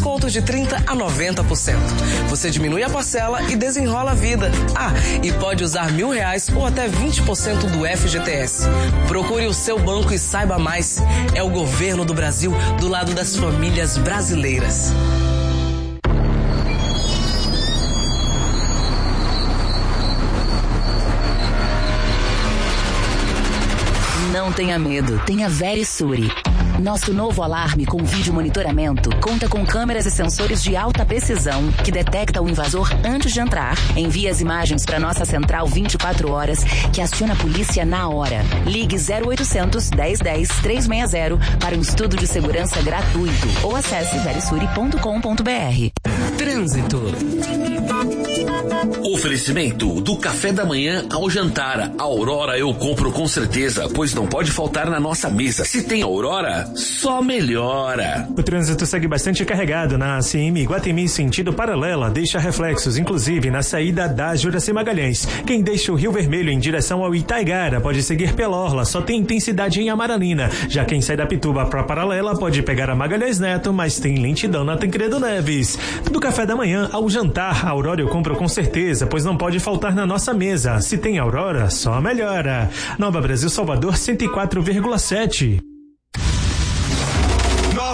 descontos de 30% a 90%. Você diminui a parcela e desenrola a vida. E pode usar R$1.000 ou até 20% do FGTS. Procure o seu banco e saiba mais. É o governo do Brasil do lado das famílias brasileiras. Não tenha medo, tenha Verisure. Nosso novo alarme com vídeo monitoramento conta com câmeras e sensores de alta precisão que detecta o invasor antes de entrar, envia as imagens para nossa central 24 horas que aciona a polícia na hora. Ligue 0800 1010 360 para um estudo de segurança gratuito ou acesse verisure.com.br. Trânsito. Oferecimento do café da manhã ao jantar. A Aurora eu compro com certeza, pois não pode faltar na nossa mesa. Se tem Aurora, só melhora. O trânsito segue bastante carregado na ACM Iguatemi sentido paralela, deixa reflexos, inclusive na saída da Juraci Magalhães. Quem deixa o Rio Vermelho em direção ao Itaigara pode seguir pela Orla, só tem intensidade em Amaralina. Já quem sai da Pituba para paralela pode pegar a Magalhães Neto, mas tem lentidão na Tancredo Neves. Do café da manhã ao jantar, a Aurora eu compro com certeza, pois não pode faltar na nossa mesa. Se tem Aurora, só melhora. Nova Brasil Salvador 104,7.